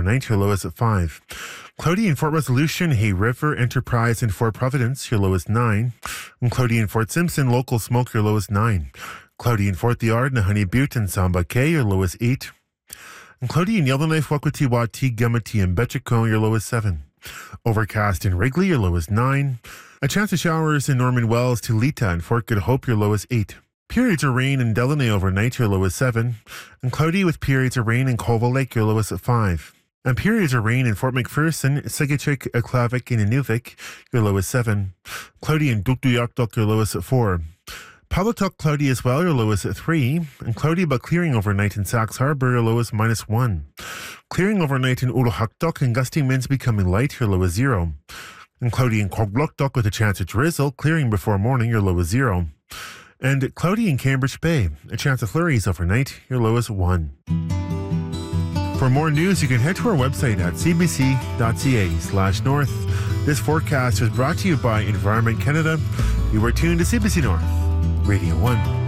overnight, your low is at 5. Cloudy in Fort Resolution, Hay River, Enterprise, and Fort Providence, your low is 9. And cloudy in Fort Simpson, Local Smoke, your low is 9. Cloudy in Fort Liard, Nahanni Butte, and Samba Cay, your low is 8. And cloudy in Yellowknife, Wakwati, Wati, Gumati, and Betchicone, your low is 7. Overcast in Wrigley, your low is 9. A chance of showers in Norman Wells, Tulita, and Fort Good Hope, your low is 8. Periods of rain in Delaney overnight, your low is 7. And cloudy with periods of rain in Colville Lake, your low is at 5. And periods of rain in Fort McPherson, Sigachik, Aklavik, and Inuvik, your low is 7. Cloudy in Dukduyakduk, your low is at 4. Paulatuk, cloudy as well, your low is at 3. And cloudy but clearing overnight in Sax Harbor, your low is -1. Clearing overnight in Uluhakduk and gusting winds becoming light, your low is 0. And cloudy in Coglukduk with a chance of drizzle, clearing before morning, your low is 0. And cloudy in Cambridge Bay, a chance of flurries overnight, your low is 1. For more news, you can head to our website at cbc.ca/north. This forecast is brought to you by Environment Canada. You are tuned to CBC North, Radio 1.